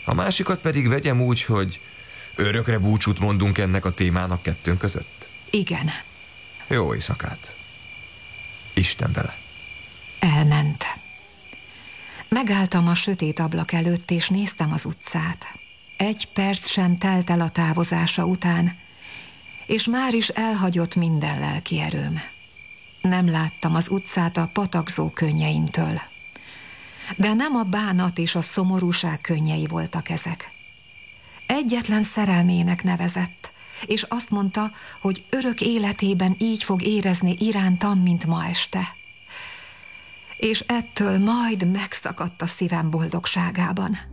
A másikat pedig vegyem úgy, hogy örökre búcsút mondunk ennek a témának kettőnk között. Igen. Jó éjszakát. Isten vele. Elment. Megálltam a sötét ablak előtt, és néztem az utcát. 1 perc sem telt el a távozása után, és már is elhagyott minden lelki erőm. Nem láttam az utcát a patakzó könnyeimtől. De nem a bánat és a szomorúság könnyei voltak ezek. Egyetlen szerelmének nevezett, és azt mondta, hogy örök életében így fog érezni irántam, mint ma este. És ettől majd megszakadt a szívem boldogságában.